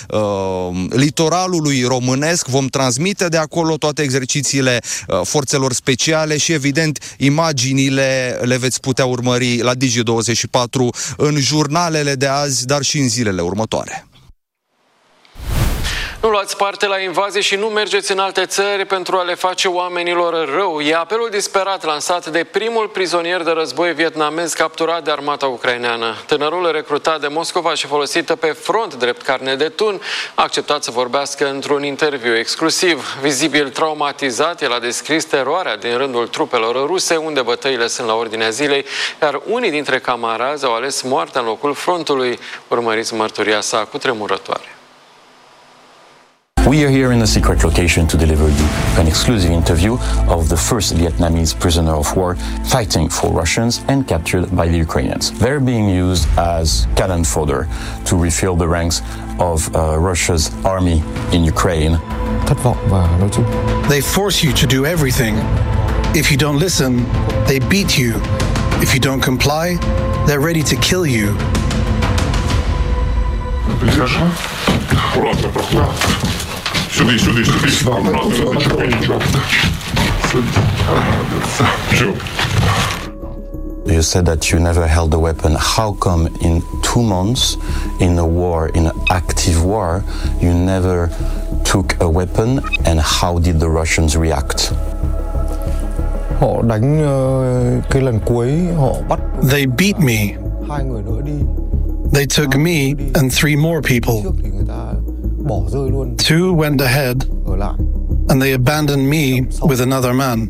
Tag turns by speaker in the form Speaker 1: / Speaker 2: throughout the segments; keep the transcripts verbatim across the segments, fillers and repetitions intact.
Speaker 1: uh, litoralului românesc. Vom transmite de acolo toate exercițiile uh, forțelor speciale și, evident, imaginile le veți putea urmări la Digi douăzeci și patru în jurnalele de azi, dar și în zilele următoare.
Speaker 2: Nu luați parte la invazie și nu mergeți în alte țări pentru a le face oamenilor rău. E apelul disperat lansat de primul prizonier de război vietnamez capturat de armata ucraineană. Tânărul, recrutat de Moscova și folosită pe front drept carne de tun, a acceptat să vorbească într-un interviu exclusiv. Vizibil traumatizat, el a descris teroarea din rândul trupelor ruse, unde bătăile sunt la ordinea zilei, iar unii dintre camarazi au ales moartea în locul frontului. Urmăriți mărturia sa cutremurătoare.
Speaker 3: We are here in a secret location to deliver you an exclusive interview of the first Vietnamese prisoner of war fighting for Russians and captured by the Ukrainians. They're being used as cannon fodder to refill the ranks of uh, Russia's army in Ukraine.
Speaker 4: They force you to do everything. If you don't listen, they beat you. If you don't comply, they're ready to kill you.
Speaker 5: Сюди, сюди, сюди.
Speaker 3: You said that you never held a weapon. How come in two months, in a war, in an active war, you never took a weapon, and how did the Russians react?
Speaker 6: Họ đánh cái lần cuối họ bắt.
Speaker 4: They beat me.
Speaker 6: Hai người nữa đi.
Speaker 4: They took me and three more people. Two went ahead, and they abandoned me with another man.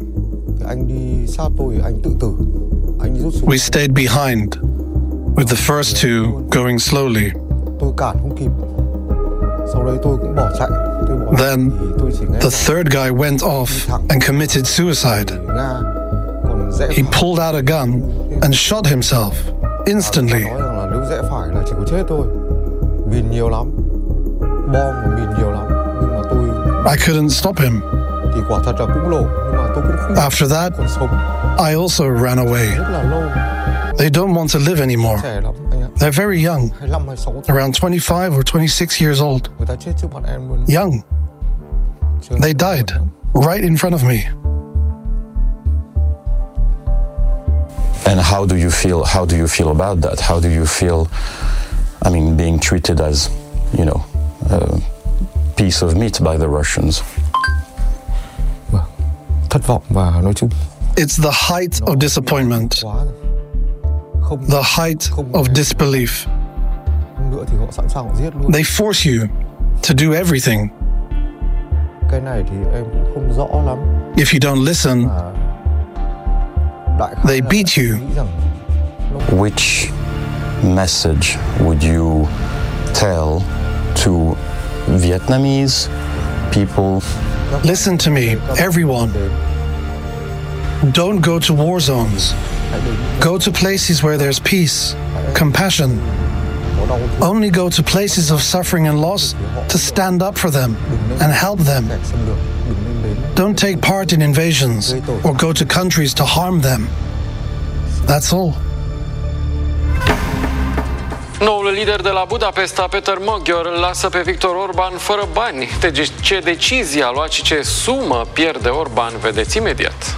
Speaker 4: We stayed behind, with the first two going slowly. Then, the third guy went off and committed suicide. He pulled out a gun and shot himself instantly. I couldn't stop him. After that, I also ran away. They don't want to live anymore. They're very young, around twenty-five or twenty-six years old. Young. They died right in front of me.
Speaker 3: And how do you feel? How do you feel about that? How do you feel, I mean, being treated as, you know, a piece of meat by the Russians?
Speaker 4: It's the height of disappointment, the height of disbelief. They force you to do everything. If you don't listen, they beat you.
Speaker 3: Which message would you tell to Vietnamese people?
Speaker 4: Listen to me, everyone. Don't go to war zones. Go to places where there's peace, compassion. Only go to places of suffering and loss to stand up for them and help them. Don't take part in invasions or go to countries to harm them. That's all.
Speaker 2: Noul lider de la Budapesta, Peter Magyar, îl lasă pe Viktor Orban fără bani. Deci ce decizie a luat și ce sumă pierde Orban, vedeți imediat.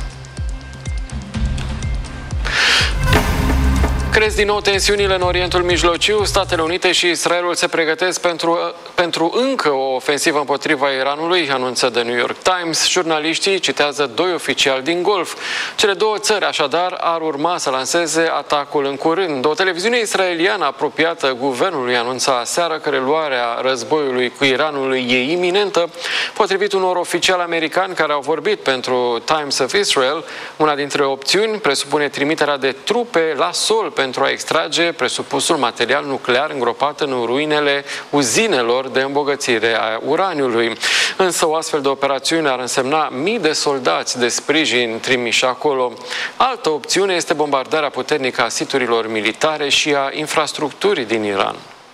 Speaker 2: Cresc din nou tensiunile în Orientul Mijlociu. Statele Unite și Israelul se pregătesc pentru, pentru încă o ofensivă împotriva Iranului, anunță The New York Times. Jurnaliștii citează doi oficiali din Golf. Cele două țări, așadar, ar urma să lanseze atacul în curând. O televiziune israeliană apropiată guvernului anunța aseară că reluarea războiului cu Iranul e iminentă. Potrivit unor oficiali americani care au vorbit pentru Times of Israel, una dintre opțiuni presupune trimiterea de trupe la sol pentru a extrage presupusul material nuclear îngropat în ruinele uzinelor de îmbogățire a uraniului. Însă o astfel de operațiune ar însemna mii de soldați de sprijin trimiși acolo. Altă opțiune este bombardarea puternică a siturilor militare și a infrastructurii din Iran.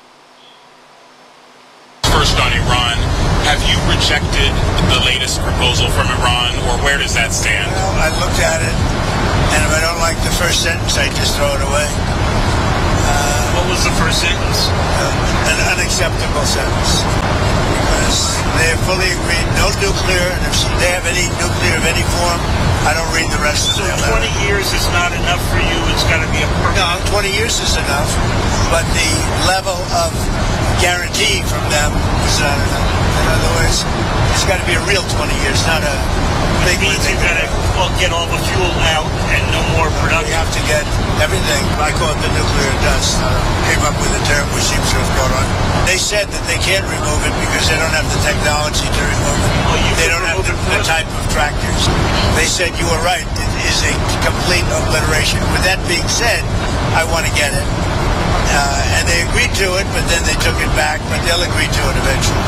Speaker 7: First on Iran, have you rejected the latest proposal from Iran, or where does that stand?
Speaker 8: Well, I looked at it, and if I don't like the first sentence, I just throw it away. Uh,
Speaker 7: what was the first sentence?
Speaker 8: Uh, an unacceptable sentence. They have fully agreed no nuclear, and if they have any nuclear of any form, I don't read the rest of the letter.
Speaker 9: So twenty years is not enough for you, it's got to be a permanent...
Speaker 8: No, twenty years is enough, but the level of guarantee from them is not enough. In other words, it's got to be a real twenty years, not a big...
Speaker 9: It means you've got to well, get all the fuel out and no more production.
Speaker 8: You have to get everything. I call it the nuclear dust. Uh, came up with a term which seems to have caught on. They said that they can't remove it because they don't have the technology to remove it.
Speaker 9: Well, you
Speaker 8: they don't have the, the type of tractors. They said you were right. It is a complete obliteration. With that being said, I want to get it. Uh, and they agreed to it, but then they took it back, but they'll agree to it eventually.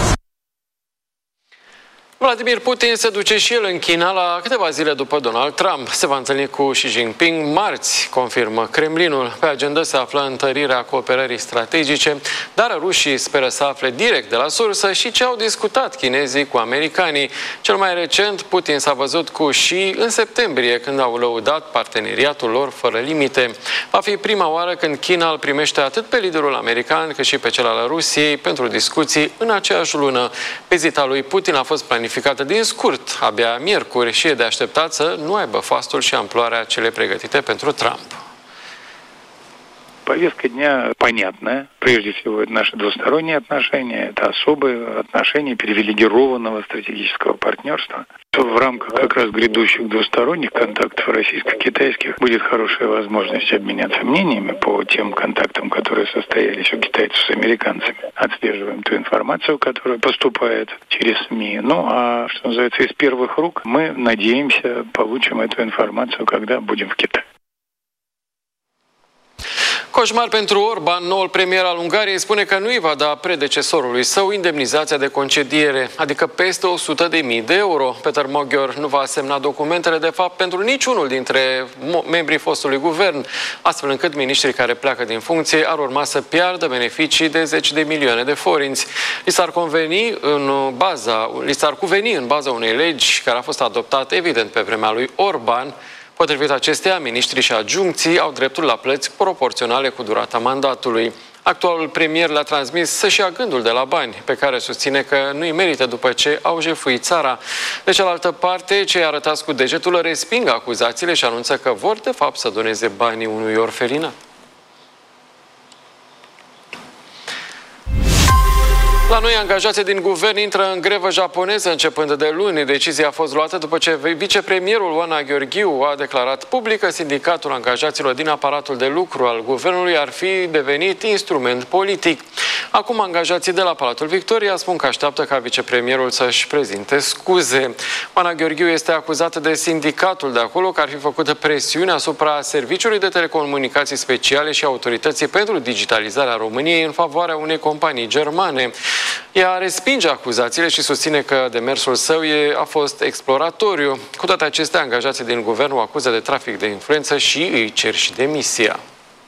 Speaker 2: Vladimir Putin se duce și el în China la câteva zile după Donald Trump. Se va întâlni cu Xi Jinping marți, confirmă Kremlinul. Pe agenda se află întărirea cooperării strategice, dar rușii speră să afle direct de la sursă și ce au discutat chinezii cu americanii. Cel mai recent, Putin s-a văzut cu Xi în septembrie, când au lăudat parteneriatul lor fără limite. Va fi prima oară când China îl primește atât pe liderul american cât și pe cel al Rusiei pentru discuții în aceeași lună. Vizita lui Putin a fost planificată din scurt, abia miercuri, și e de așteptat să nu aibă fastul și amploarea cele pregătite pentru Trump.
Speaker 10: Повестка дня понятная. Прежде всего, это наши двусторонние отношения, это особые отношения привилегированного стратегического партнерства. В рамках как раз грядущих двусторонних контактов российско-китайских будет хорошая возможность обменяться мнениями по тем контактам, которые состоялись у китайцев с американцами. Отслеживаем ту информацию, которая поступает через СМИ. Ну, а что называется, из первых рук мы, надеемся, получим эту информацию, когда будем в Китае.
Speaker 2: Coșmar pentru Orban, noul premier al Ungariei spune că nu îi va da predecesorului său indemnizația de concediere, adică peste o sută de mii de euro. Peter Magyar nu va semna documentele, de fapt, pentru niciunul dintre membrii fostului guvern, astfel încât miniștrii care pleacă din funcție ar urma să piardă beneficii de zeci de milioane de forinți. Li s-ar conveni în baza, li s-ar cuveni în baza unei legi care a fost adoptată, evident, pe vremea lui Orban. Potrivit acesteia, miniștrii și adjuncții au dreptul la plăți proporționale cu durata mandatului. Actualul premier le-a transmis să-și ia gândul de la bani, pe care susține că nu-i merită după ce au jefuit țara. De cealaltă parte, cei arătați cu degetul resping acuzațiile și anunță că vor, de fapt, să doneze banii unui orfelinat. La noi, angajații din guvern intră în grevă japoneză începând de luni. Decizia a fost luată după ce vicepremierul Oana Gheorghiu a declarat public că sindicatul angajaților din aparatul de lucru al guvernului ar fi devenit instrument politic. Acum, angajații de la Palatul Victoria spun că așteaptă ca vicepremierul să-și prezinte scuze. Oana Gheorghiu este acuzată de sindicatul de acolo că ar fi făcut presiune asupra Serviciului de Telecomunicații Speciale și Autorității pentru Digitalizarea României în favoarea unei companii germane. Ea respinge acuzațiile și susține că demersul său a fost exploratoriu. Cu toate acestea, angajații din guvern o acuză de trafic de influență și îi cer și demisia.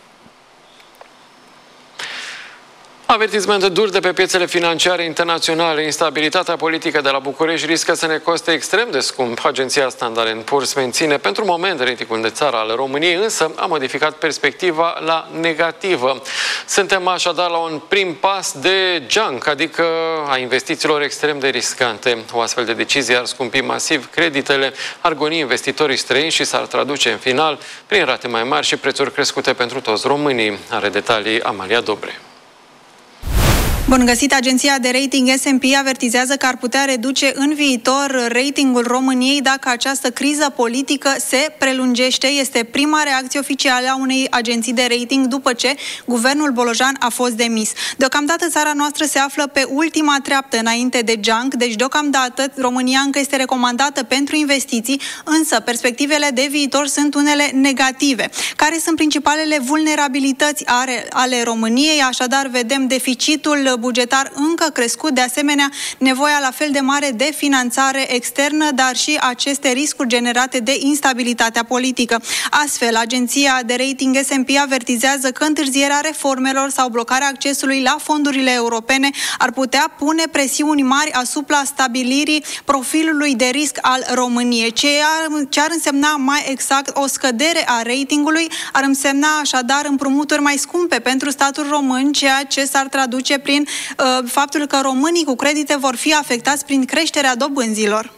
Speaker 2: Avertisment dur de pe piețele financiare internaționale. Instabilitatea politică de la București riscă să ne coste extrem de scump. Agenția Standard and Poor's menține pentru moment ratingul de țară al României, însă a modificat perspectiva la negativă. Suntem așadar la un prim pas de junk, adică a investițiilor extrem de riscante. O astfel de decizie ar scumpi masiv creditele, ar goni investitorii străini și s-ar traduce în final prin rate mai mari și prețuri crescute pentru toți românii. Are detalii Amalia Dobre.
Speaker 11: Bun găsit! Agenția de rating S and P avertizează că ar putea reduce în viitor ratingul României dacă această criză politică se prelungește. Este prima reacție oficială a unei agenții de rating după ce guvernul Bolojan a fost demis. Deocamdată țara noastră se află pe ultima treaptă înainte de junk, deci deocamdată România încă este recomandată pentru investiții, însă perspectivele de viitor sunt unele negative. Care sunt principalele vulnerabilități ale României? Așadar, vedem deficitul bugetar încă crescut, de asemenea nevoia la fel de mare de finanțare externă, dar și aceste riscuri generate de instabilitatea politică. Astfel, agenția de rating S and P avertizează că întârzierea reformelor sau blocarea accesului la fondurile europene ar putea pune presiuni mari asupra stabilirii profilului de risc al României. Ce ar, ce ar însemna mai exact o scădere a ratingului, ar însemna așadar împrumuturi mai scumpe pentru statul român, ceea ce s-ar traduce prin uh, faptul că românii cu credite vor fi afectați prin creșterea dobânzilor.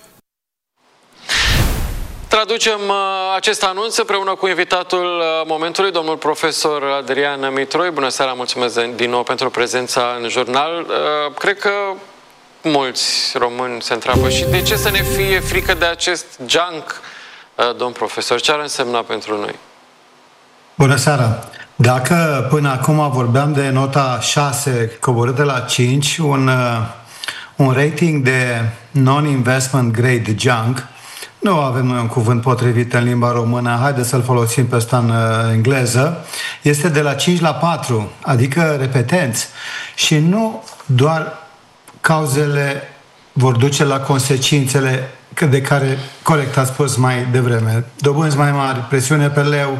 Speaker 2: Traducem uh, acest anunț împreună cu invitatul uh, momentului, domnul profesor Adrian Mitroi. Bună seara, mulțumesc din nou pentru prezența în jurnal. Uh, cred că mulți români se întreabă și de ce să ne fie frică de acest junk, uh, domn profesor? Ce ar însemna pentru noi?
Speaker 12: Bună seara! Dacă până acum vorbeam de nota șase coborâtă la cinci, un, uh, un rating de non-investment grade junk, nu avem noi un cuvânt potrivit în limba română, haideți să-l folosim pe ăsta în uh, engleză, este de la cinci la patru, adică repetenți. Și nu doar cauzele vor duce la consecințele de care corect ați spus mai devreme. Dobânzi mai mari, presiune pe leu,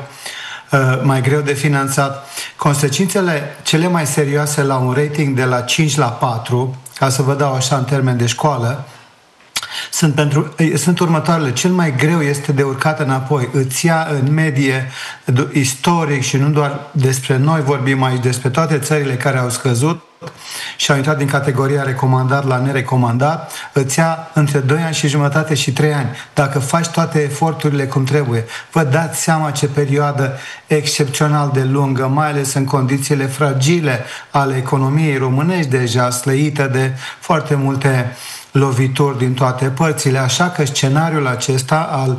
Speaker 12: uh, mai greu de finanțat. Consecințele cele mai serioase la un rating de la cinci la patru, ca să vă dau așa în termen de școală, Sunt, pentru, sunt următoarele. Cel mai greu este de urcat înapoi. Îți ia în medie istoric și nu doar despre noi vorbim aici, despre toate țările care au scăzut și au intrat din categoria recomandat la nerecomandat, îți ia între doi ani și jumătate și trei ani. Dacă faci toate eforturile cum trebuie, vă dați seama ce perioadă excepțional de lungă, mai ales în condițiile fragile ale economiei românești, deja slăită de foarte multe lovituri din toate părțile, așa că scenariul acesta al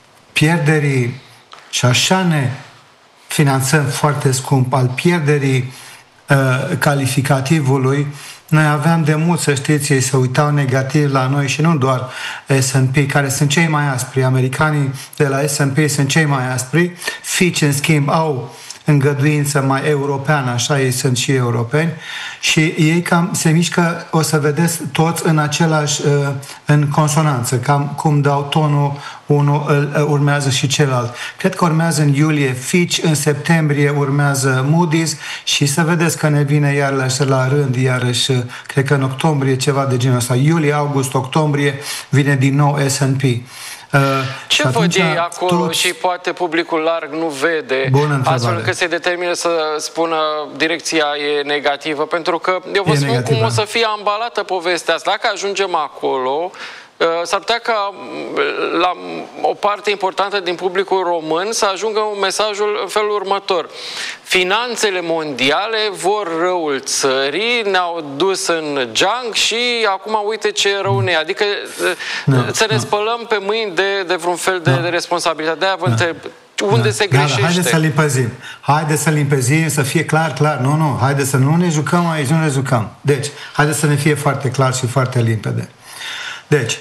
Speaker 12: pierderii, și așa ne finanțăm foarte scump, al pierderii uh, calificativului, noi aveam de mult, să știți, ei se uitau negativ la noi și nu doar S and P, care sunt cei mai aspri, americanii de la S and P sunt cei mai aspri, Fitch, în schimb, au îngăduință mai europeană, așa ei sunt și europeni, și ei cam se mișcă, o să vedeți, toți în același, în consonanță, cam cum dau tonul, unul urmează și celălalt. Cred că urmează în iulie Fitch, în septembrie urmează Moody's și să vedeți că ne vine iarăși la rând, iarăși, cred că în octombrie, ceva de genul ăsta. Iulie, august, octombrie, vine din nou S and P. Uh,
Speaker 2: Ce văd ei acolo toți... și poate publicul larg nu vede, astfel încât se determine să spună direcția e negativă? Pentru că eu vă e spun negativă. Cum o să fie ambalată povestea asta. Dacă ajungem acolo, s-ar putea ca la o parte importantă din publicul român să ajungă un mesajul în felul următor. Finanțele mondiale vor răul țării, ne-au dus în junk și acum uite ce rău ne. Adică no, să ne no. spălăm pe mâini de, de vreun fel de, no. de responsabilitate. De-aia vă no. întreb, unde no. se greșește? Da, da, haideți să limpezim.
Speaker 12: Haideți să limpezim, să fie clar, clar. Nu, nu, haideți să nu ne jucăm aici, nu ne jucăm. Deci, haideți să ne fie foarte clar și foarte limpede. Deci,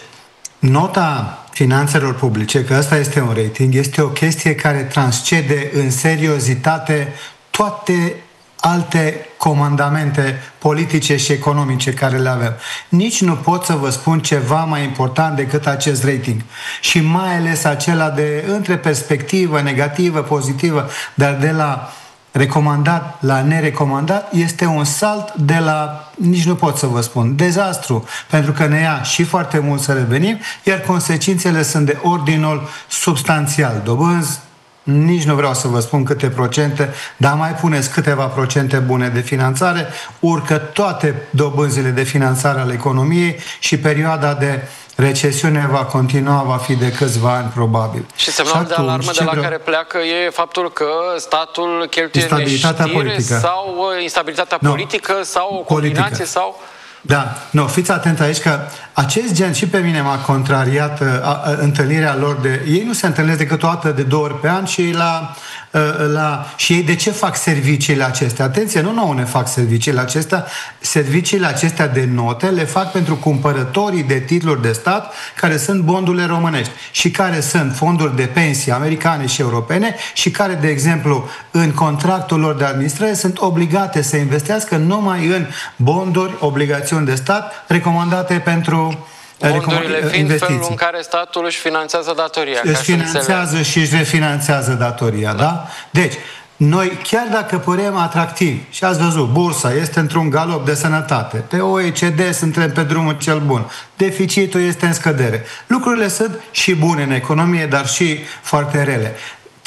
Speaker 12: nota finanțelor publice, că ăsta este un rating, este o chestie care transcede în seriozitate toate alte comandamente politice și economice care le avem. Nici nu pot să vă spun ceva mai important decât acest rating. Și mai ales acela de între perspectivă negativă, pozitivă, dar de la recomandat la nerecomandat, este un salt de la, nici nu pot să vă spun, dezastru, pentru că ne ia și foarte mult să revenim, iar consecințele sunt de ordinul substanțial. Dobânzi, nici nu vreau să vă spun câte procente, dar mai puneți câteva procente bune de finanțare, urcă toate dobânzile de finanțare ale economiei și perioada de recesiune va continua, va fi de câțiva ani probabil.
Speaker 2: Și semnalul de alarmă de la vreau... care pleacă e faptul că statul cheltuie neștire sau instabilitatea no. politică sau o combinație politică. sau...
Speaker 12: Da, nu, fiți atent aici că acest gen și pe mine m-a contrariat a, a, întâlnirea lor de... Ei nu se întâlnesc decât o dată de două ori pe an și la... La, și ei de ce fac serviciile acestea? Atenție, nu nouă ne fac serviciile acestea, serviciile acestea de note le fac pentru cumpărătorii de titluri de stat care sunt bondurile românești și care sunt fonduri de pensii americane și europene și care, de exemplu, în contractul lor de administrare sunt obligate să investească numai în bonduri, obligațiuni de stat recomandate pentru
Speaker 2: bondurile fiind investiții. Felul în care statul își finanțează datoria.
Speaker 12: Își finanțează și își refinanțează datoria, da? da? Deci, noi, chiar dacă părem atractivi, și ați văzut, bursa este într-un galop de sănătate, pe O E C D suntem pe drumul cel bun, deficitul este în scădere. Lucrurile sunt și bune în economie, dar și foarte rele.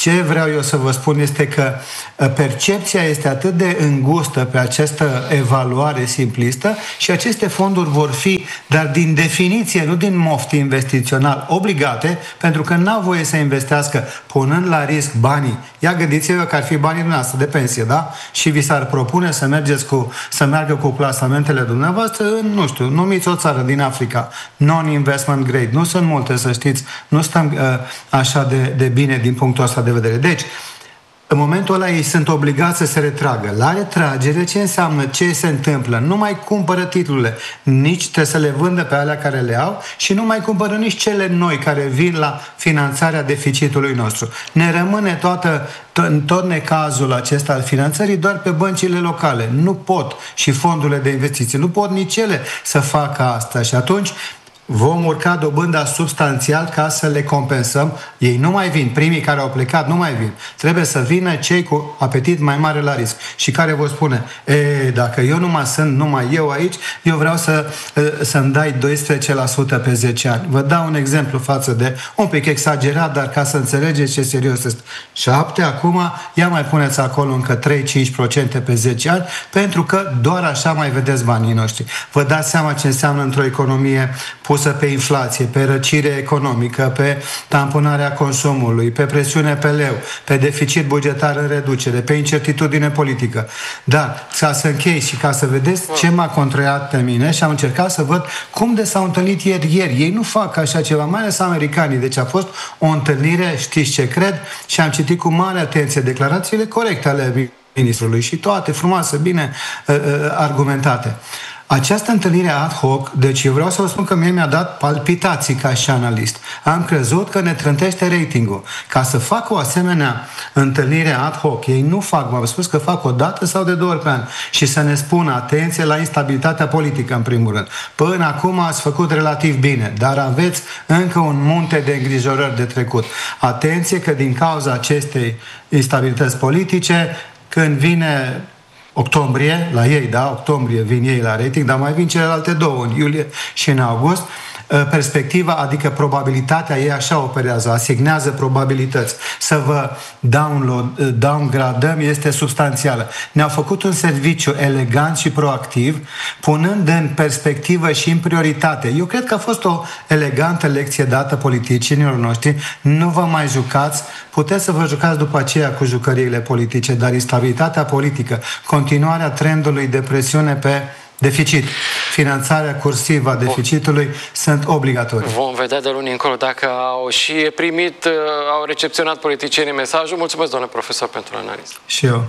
Speaker 12: Ce vreau eu să vă spun este că percepția este atât de îngustă pe această evaluare simplistă și aceste fonduri vor fi, dar din definiție, nu din moft investițional, obligate, pentru că n-au voie să investească punând la risc banii. Ia gândiți-vă că ar fi banii dumneavoastră de pensie, da? Și vi s-ar propune să mergeți cu, să meargă cu plasamentele dumneavoastră în, nu știu, numiți o țară din Africa, non-investment grade. Nu sunt multe, să știți, nu stăm uh, așa de, de bine din punctul ăsta de vedere. Deci, în momentul ăla ei sunt obligați să se retragă. La retragere, ce înseamnă? Ce se întâmplă? Nu mai cumpără titlurile, nici trebuie să le vândă pe alea care le au și nu mai cumpără nici cele noi care vin la finanțarea deficitului nostru. Ne rămâne toată, tot, tot necazul acesta al finanțării doar pe băncile locale. Nu pot și fondurile de investiții, nu pot nici ele să facă asta și atunci vom urca dobânda substanțial ca să le compensăm. Ei nu mai vin, primii care au plecat nu mai vin. Trebuie să vină cei cu apetit mai mare la risc și care vor spune, e, dacă eu numai sunt numai eu aici, eu vreau să, să-mi dai doisprezece la sută pe zece ani. Vă dau un exemplu față de, un pic exagerat, dar ca să înțelegeți ce serios este. șapte, acum, ia mai puneți acolo încă trei-cinci la sută pe zece ani, pentru că doar așa mai vedeți banii noștri. Vă dați seama ce înseamnă într-o economie pusă pe inflație, pe răcire economică, pe tamponarea consumului, pe presiune pe leu, pe deficit bugetar în reducere, pe incertitudine politică. Dar, ca să închei și ca să vedeți ce m-a contrariat pe mine și am încercat să văd cum de s-au întâlnit ieri. ieri. Ei nu fac așa ceva, mai ales americanii. Deci a fost o întâlnire, știți ce cred, și am citit cu mare atenție declarațiile corecte ale ministrului și toate frumoase, bine uh, uh, argumentate. Această întâlnire ad hoc, deci eu vreau să vă spun că mie mi-a dat palpitații ca și analist. Am crezut că ne trântește ratingul. Ca să fac o asemenea întâlnire ad hoc, ei nu fac, v-am spus că fac o dată sau de două ori pe an, și să ne spună atenție la instabilitatea politică în primul rând. Până acum ați făcut relativ bine, dar aveți încă un munte de îngrijorări de trecut. Atenție că din cauza acestei instabilități politice, când vine octombrie, la ei, da, octombrie vin ei la rating, dar mai vin celelalte două, în iulie și în august, perspectiva, adică probabilitatea, ei așa operează, asignează probabilități. Să vă download, downgradăm este substanțială. Ne-au făcut un serviciu elegant și proactiv, punând în perspectivă și în prioritate. Eu cred că a fost o elegantă lecție dată politicienilor noștri. Nu vă mai jucați, puteți să vă jucați după aceea cu jucăriile politice, dar instabilitatea politică, continuarea trendului de presiune pe deficit, finanțarea cursivă a deficitului sunt obligatorii.
Speaker 2: Vom vedea de luni încolo dacă au și primit, au recepționat politicienii mesajul. Mulțumesc, domnule profesor, pentru analiză.
Speaker 12: Și eu.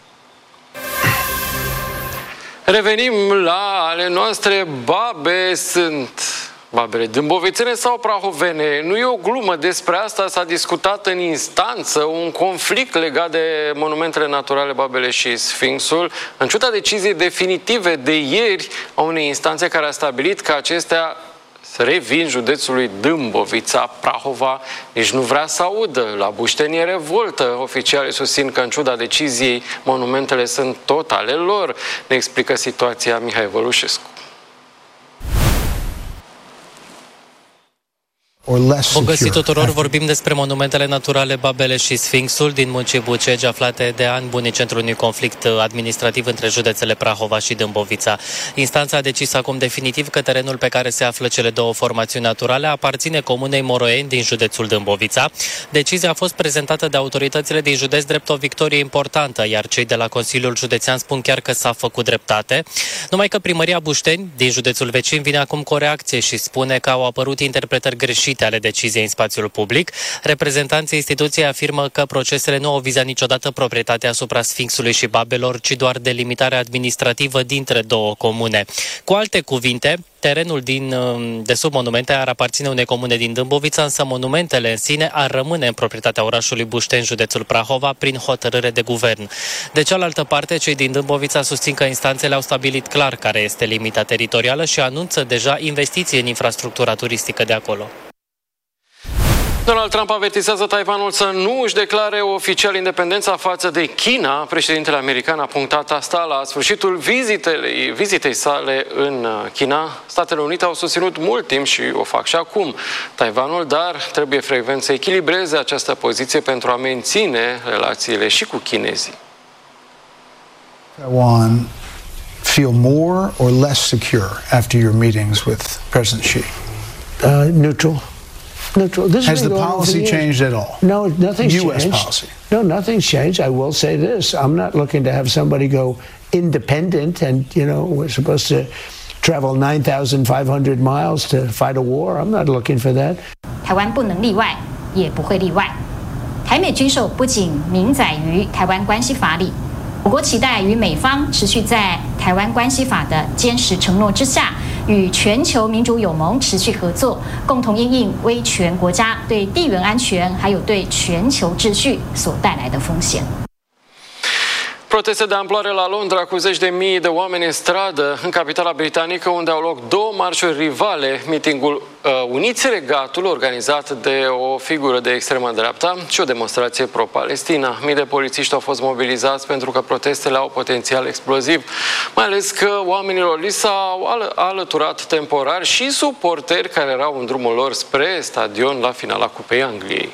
Speaker 2: Revenim la ale noastre. Babe sunt babele dâmbovițene sau prahovene? Nu e o glumă, despre asta s-a discutat în instanță, un conflict legat de monumentele naturale Babele și Sfinxul, în ciuda deciziei definitive de ieri a unei instanțe care a stabilit că acestea revin județului Dâmbovița. Prahova nici nu vrea să audă. La Bușteni e revoltă. Oficialii susțin că în ciuda deciziei monumentele sunt tot ale lor. Ne explică situația Mihai Vălușescu.
Speaker 13: Bun găsit tuturor, vorbim despre monumentele naturale Babele și Sfinxul din Muncii Bucegi, aflate de ani buni în centrul unui conflict administrativ între județele Prahova și Dâmbovița. Instanța a decis acum definitiv că terenul pe care se află cele două formațiuni naturale aparține comunei Moroieni din județul Dâmbovița. Decizia a fost prezentată de autoritățile din județ drept o victorie importantă, iar cei de la Consiliul Județean spun chiar că s-a făcut dreptate. Numai că primăria Bușteni din județul vecin vine acum cu o reacție și spune că au apărut interpretări greșite ale deciziei în spațiul public. Reprezentanții instituției afirmă că procesele nu au vizat niciodată proprietatea asupra Sfinxului și Babelor, ci doar delimitarea administrativă dintre două comune. Cu alte cuvinte, terenul din, de sub monumente ar aparține unei comune din Dâmbovița, însă monumentele în sine ar rămâne în proprietatea orașului Bușteni, județul Prahova, prin hotărâre de guvern. De cealaltă parte, cei din Dâmbovița susțin că instanțele au stabilit clar care este limita teritorială și anunță deja investiții în infrastructura turistică de acolo.
Speaker 2: Donald Trump avertizează Taiwanul să nu își declare oficial independența față de China. Președintele american a punctat asta la sfârșitul vizitei, vizitei sale în China. Statele Unite au susținut mult timp și o fac și acum Taiwanul, dar trebuie frecvent să echilibreze această poziție pentru a menține relațiile și cu chinezii.
Speaker 14: Taiwan feel more or less secure after your meetings with President Xi?
Speaker 15: Uh, neutral. Neutral. This
Speaker 14: Has the policy changed at all?
Speaker 15: No, nothing's
Speaker 14: U S
Speaker 15: changed.
Speaker 14: policy.
Speaker 15: No, nothing's changed. I will say this. I'm not looking to have somebody go independent and, you know, we're supposed to travel nine thousand five hundred miles to fight a war. I'm not looking for that.
Speaker 16: 台湾不能例外，也不会例外。台美军售不仅明载于台湾关系法里，我国期待与美方持续在台湾关系法的坚实承诺之下，与全球民主友盟持续合作，共同因应威权国家对地缘安全还有对全球秩序所带来的风险。
Speaker 2: Proteste de amploare la Londra cu zeci de mii de oameni în stradă în capitala britanică, unde au loc două marșuri rivale, mitingul uh, Uniți Regatul, organizat de o figură de extremă dreapta, și o demonstrație pro-Palestina. Mii de polițiști au fost mobilizați pentru că protestele au potențial exploziv, mai ales că oamenilor li s-au al- alăturat temporar și suporteri care erau în drumul lor spre stadion la finala Cupei Angliei.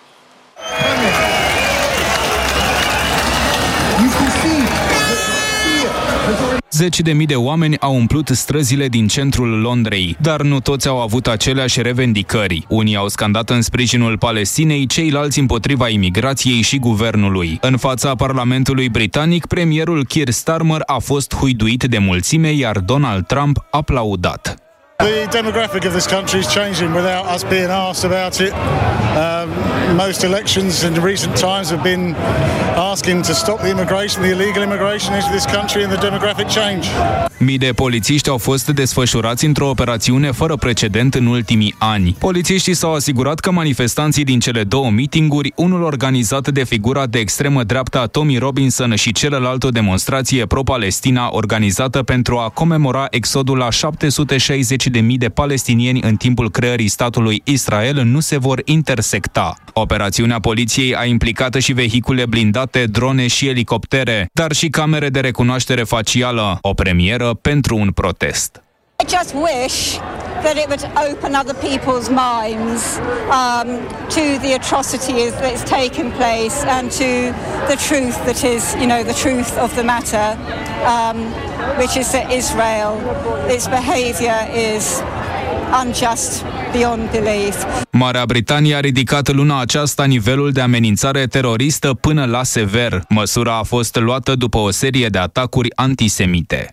Speaker 17: Zeci de mii de oameni au umplut străzile din centrul Londrei, dar nu toți au avut aceleași revendicări. Unii au scandat în sprijinul Palestinei, ceilalți împotriva imigrației și guvernului. În fața Parlamentului britanic, premierul Keir Starmer a fost huiduit de mulțime, iar Donald Trump aplaudat.
Speaker 18: The demographic of this country is changing without us being asked about it. Um, most elections in recent times have been asking to stop the immigration, the illegal immigration into this country and the demographic change.
Speaker 17: Mii de polițiști au fost desfășurați într-o operațiune fără precedent în ultimii ani. Polițiștii s-au asigurat că manifestanții din cele două mitinguri, unul organizat de figura de extremă dreapta Tommy Robinson și celălalt o demonstrație pro-Palestina organizată pentru a comemora exodul la șapte sute șaizeci de mii de palestinieni în timpul creării statului Israel, nu se vor intersecta. Operațiunea poliției a implicat și vehicule blindate, drone și elicoptere, dar și camere de recunoaștere facială, o premieră pentru un protest.
Speaker 19: I just wish that it would open other people's minds um, to the atrocities that's taken place and to the truth that is, you know, the truth of the matter, um, which is that Israel, its behaviour is unjust beyond belief.
Speaker 17: Marea Britanie a ridicat luna aceasta nivelul de amenințare teroristă până la sever. Măsura a fost luată după o serie de atacuri antisemite.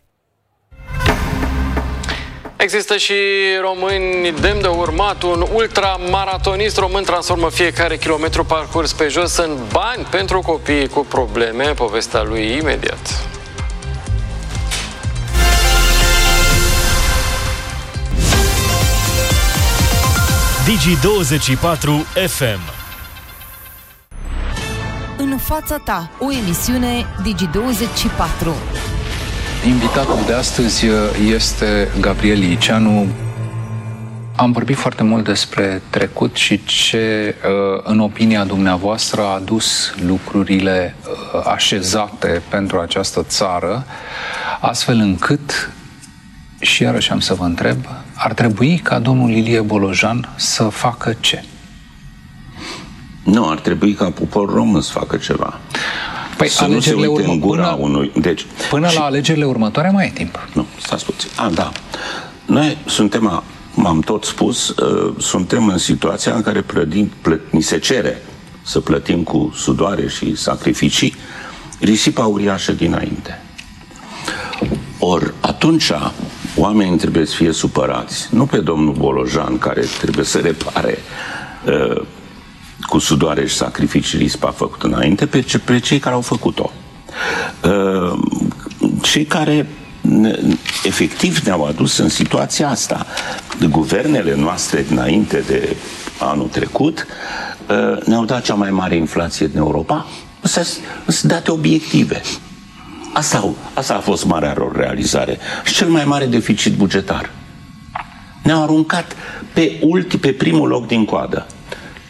Speaker 2: Există și români demn de urmat. Un ultramaratonist român transformă fiecare kilometru parcurs pe jos în bani pentru copiii cu probleme. Povestea lui imediat.
Speaker 20: Digi douăzeci și patru F M.
Speaker 21: În fața ta, o emisiune Digi douăzeci și patru.
Speaker 22: Invitatul de astăzi este Gabriel Iceanu. Am vorbit foarte mult despre trecut și ce, în opinia dumneavoastră, a adus lucrurile așezate pentru această țară, astfel încât, și iarăși am să vă întreb, ar trebui ca domnul Ilie Bolojan să facă ce?
Speaker 23: Nu, ar trebui ca poporul român să facă ceva.
Speaker 22: Păi
Speaker 23: să nu se uite
Speaker 22: urmă,
Speaker 23: în gura
Speaker 22: până,
Speaker 23: unui... Deci,
Speaker 22: până
Speaker 23: și,
Speaker 22: la alegerile următoare mai e timp.
Speaker 23: Nu, stați puțin. A, da. Noi suntem, m-am tot spus, uh, suntem în situația în care plătim, plă, ni se cere să plătim cu sudoare și sacrificii risipa uriașă dinainte. Or, atunci oamenii trebuie să fie supărați, nu pe domnul Bolojan, care trebuie să repare uh, cu sudoare și sacrificii rispa făcută înainte, pe, ce, pe cei care au făcut-o. Uh, cei care efectiv ne-au adus în situația asta. Guvernele noastre dinainte de anul trecut uh, ne-au dat cea mai mare inflație din Europa. Sunt date obiective. Asta, asta a fost marea lor realizare. Și cel mai mare deficit bugetar. Ne-au aruncat pe, ulti, pe primul loc din coadă.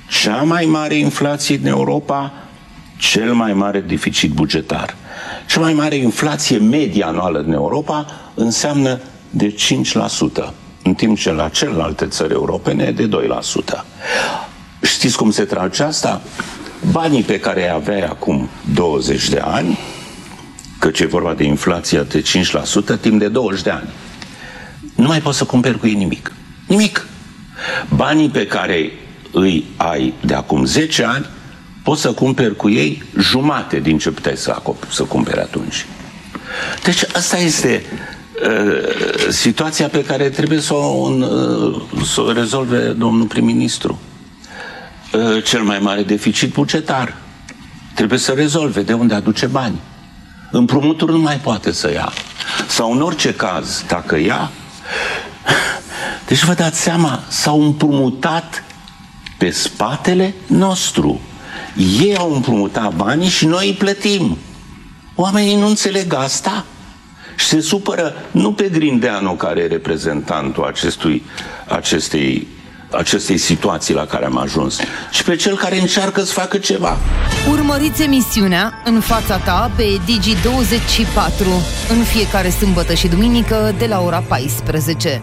Speaker 23: cea mai mare inflație din Europa, cel mai mare deficit bugetar. Cea mai mare inflație medie anuală din Europa înseamnă de cinci la sută, în timp ce la celelalte țări europene e de doi la sută. Știți cum se trage asta? Banii pe care îi aveai acum douăzeci de ani, căci e vorba de inflația de cinci la sută, timp de douăzeci de ani, nu mai poți să cumperi cu ei nimic. Nimic. Banii pe care îi ai de acum zece ani, poți să cumperi cu ei jumate din ce puteai să, să cumperi atunci. Deci asta este uh, situația pe care trebuie să o, uh, să o rezolve domnul prim-ministru. Uh, cel mai mare deficit bugetar. Trebuie să rezolve de unde aduce bani. Împrumuturi nu mai poate să ia. Sau în orice caz, dacă ia... Deci vă dați seama, s-au împrumutat pe spatele nostru. Ei au împrumutat banii și noi îi plătim. Oamenii nu înțeleg asta și se supără nu pe Grindeanu, care e reprezentantul acestui, acestei, acestei situații la care am ajuns, ci pe cel care încearcă să facă ceva.
Speaker 21: Urmăriți emisiunea În fața ta pe Digi douăzeci și patru în fiecare sâmbătă și duminică de la ora paisprezece.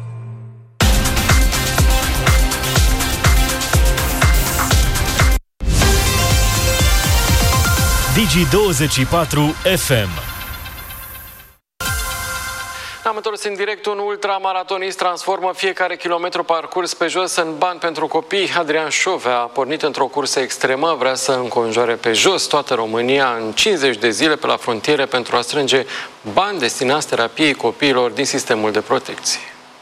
Speaker 20: Digi douăzeci și patru F M.
Speaker 2: Am întors în direct. Un ultramaratonist transformă fiecare kilometru parcurs pe jos în bani pentru copii. Adrian Șovea a pornit într-o cursă extremă, vrea să înconjoare pe jos toată România în cincizeci de zile pe la frontiere pentru a strânge bani destinați terapiei copiilor din sistemul de protecție.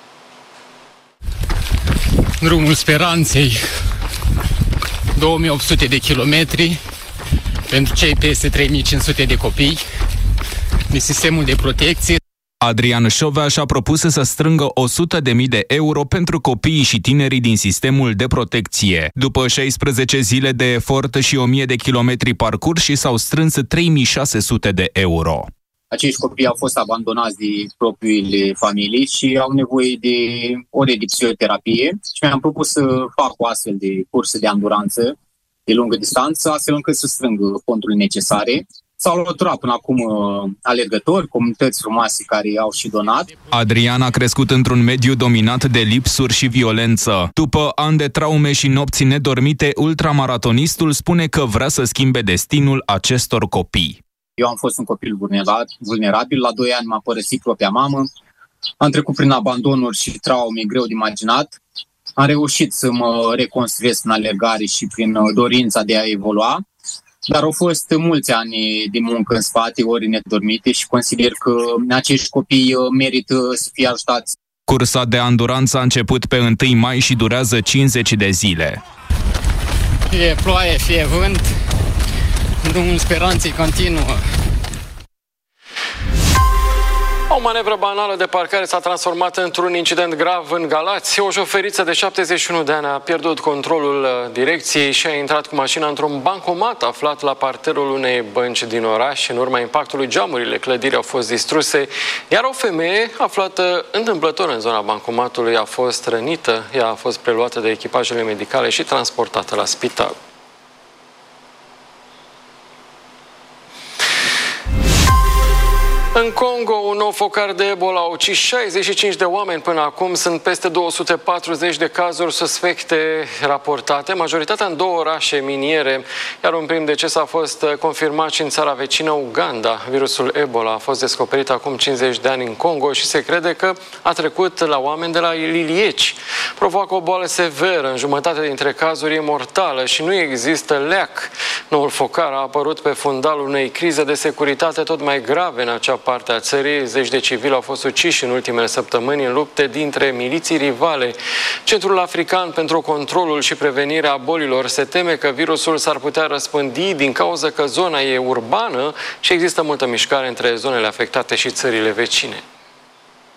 Speaker 1: Drumul Speranței, două mii opt sute de kilometri pentru cei peste trei mii cinci sute de copii din sistemul de protecție.
Speaker 17: Adrian Șovea și-a propus să strângă o sută de mii de euro pentru copiii și tinerii din sistemul de protecție. După șaisprezece zile de efort și o mie de kilometri parcurși, s-au strâns trei mii șase sute de euro.
Speaker 5: Acești copii au fost abandonați de propriile familii și au nevoie de ore de psihoterapie și mi-am propus să fac o astfel de cursă de anduranță de lungă distanță, astfel încât să strâng fondurile necesare. S-au alăturat până acum alergători, comunități frumoase care au și donat.
Speaker 17: Adrian a crescut într-un mediu dominat de lipsuri și violență. După ani de traume și nopți nedormite, ultramaratonistul spune că vrea să schimbe destinul acestor copii.
Speaker 5: Eu am fost un copil vulnerabil, la doi ani m-a părăsit propria mamă, am trecut prin abandonuri și traume greu de imaginat, am reușit să mă reconstruiesc în alergare și prin dorința de a evolua, dar au fost mulți ani de muncă în spate, ori nedormite și consider că acești copii merită să fie ajutați.
Speaker 17: Cursa de anduranță a început pe întâi mai și durează cincizeci de zile.
Speaker 1: Fie ploaie, fie vânt, drumul Speranței continuă.
Speaker 2: O manevră banală de parcare s-a transformat într-un incident grav în Galați. O șoferiță de șaptezeci și unu de ani a pierdut controlul direcției și a intrat cu mașina într-un bancomat aflat la parterul unei bănci din oraș. În urma impactului, geamurile clădirii au fost distruse, iar o femeie aflată întâmplător în zona bancomatului a fost rănită. Ea a fost preluată de echipajele medicale și transportată la spital. În Congo, un nou focar de Ebola a ucis șaizeci și cinci de oameni până acum. Sunt peste două sute patruzeci de cazuri suspecte raportate, majoritatea în două orașe miniere, iar un prim deces a fost confirmat și în țara vecină Uganda. Virusul Ebola a fost descoperit acum cincizeci de ani în Congo și se crede că a trecut la oameni de la lilieci. Provoacă o boală severă, în jumătate dintre cazuri e mortală și nu există leac. Noul focar a apărut pe fundalul unei crize de securitate tot mai grave în acea parte a țării. Zeci de civili au fost uciși în ultimele săptămâni în lupte dintre miliții rivale. Centrul African pentru Controlul și Prevenirea Bolilor se teme că virusul s-ar putea răspândi din cauza că zona e urbană și există multă mișcare între zonele afectate și țările vecine.